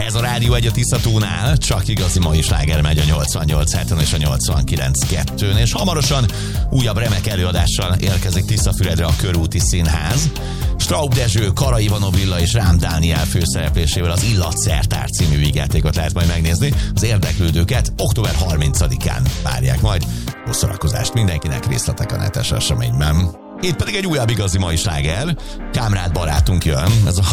Ez a Rádió 1 a Tisza-tónál, csak igazi mai sláger megy a 88.7-en és a 89.2-n, és hamarosan újabb remek előadással érkezik Tiszafüredre a Körúti Színház. Straub Dezső, Kara Ivanov Illa és Rám Dániel főszereplésével az Illatszertár című vígjátékot lehet majd megnézni. Az érdeklődőket október 30-án várják majd. Jó szórakozást mindenkinek, részletek a netes eseményben. Itt pedig egy újabb igazi mai sláger. Kámrád barátunk jön, ez a